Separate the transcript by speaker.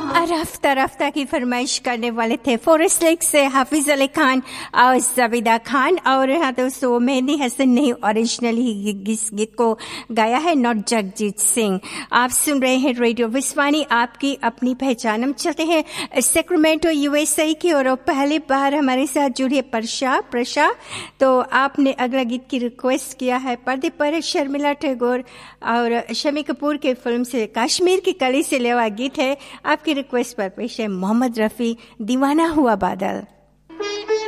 Speaker 1: रफ्ता रफ्ता की फरमाइश करने वाले थे फॉरेस्ट लेक से हाफिज अली खान और जबीदा खान। और हाँ दोस्तों, मेहंदी हसन ने ओरिजिनली इस गीत को गाया है, नॉट जगजीत सिंह। आप सुन रहे हैं रेडियो विस्वानी, आपकी अपनी पहचान। हम चलते हैं सेक्रेमेंटो यूएसए की और पहली बार हमारे साथ जुड़ी है प्रशा। तो आपने अगला गीत की रिक्वेस्ट किया है पर्दे पर शर्मिला टैगोर और शमी कपूर के फिल्म से कश्मीर की कली से लेवा गीत है। आपकी रिक्वेस्ट पर पेश है मोहम्मद रफी, दीवाना हुआ बादल।